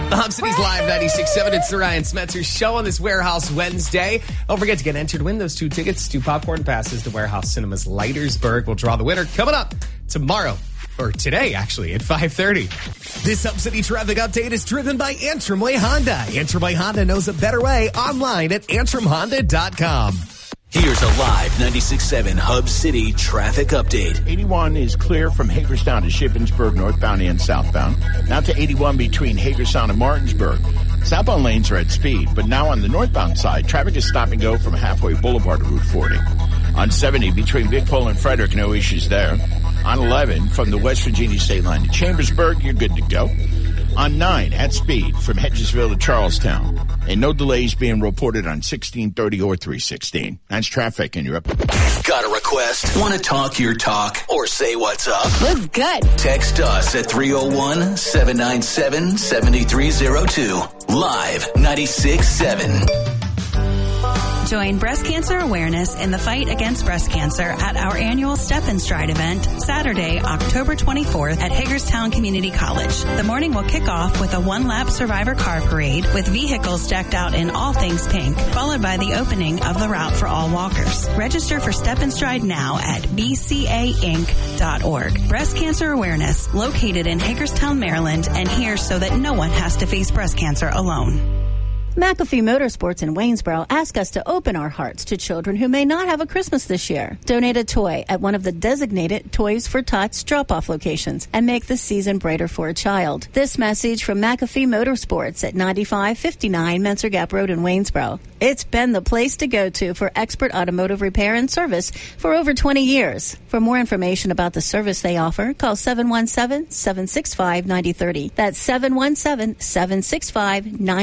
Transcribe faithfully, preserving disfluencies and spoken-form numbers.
Hub City's Live ninety-six point seven. It's the Ryan Smetzer Show on this Warehouse Wednesday. Don't forget to get entered to win those two tickets, two popcorn passes to Warehouse Cinemas Leitersburg. We'll draw the winner coming up tomorrow, or today, actually, at five thirty. This Hub City traffic update is driven by Antrim Way Honda. Antrim Way Honda knows a better way online at antrim honda dot com. Here's a live ninety-six point seven Hub City traffic update. eighty-one is clear from Hagerstown to Shippensburg, northbound and southbound. Now to eighty-one between Hagerstown and Martinsburg. Southbound lanes are at speed, but now on the northbound side, traffic is stop and go from Halfway Boulevard to Route forty. On seventy between Big Pole and Frederick, no issues there. On eleven from the West Virginia state line to Chambersburg, you're good to go. On nine at speed from Hedgesville to Charlestown. And no delays being reported on sixteen thirty or three sixteen. That's traffic, and you're up. Got a request? Want to talk your talk or say what's up? What's good? Text us at three oh one, seven nine seven, seven three oh two. Live ninety-six point seven. Join breast cancer awareness in the fight against breast cancer at our annual Step and Stride event, Saturday, October twenty-fourth at Hagerstown Community College. The morning will kick off with a one-lap survivor car parade with vehicles decked out in all things pink, followed by the opening of the route for all walkers. Register for Step and Stride now at b c a inc dot org. Breast cancer awareness, located in Hagerstown, Maryland, and here so that no one has to face breast cancer alone. McAfee Motorsports in Waynesboro ask us to open our hearts to children who may not have a Christmas this year. Donate a toy at one of the designated Toys for Tots drop-off locations and make the season brighter for a child. This message from McAfee Motorsports at ninety-five fifty-nine Menser Gap Road in Waynesboro. It's been the place to go to for expert automotive repair and service for over twenty years. For more information about the service they offer, call seven one seven, seven six five, nine oh three oh. That's seven one seven, seven six five, nine oh three oh.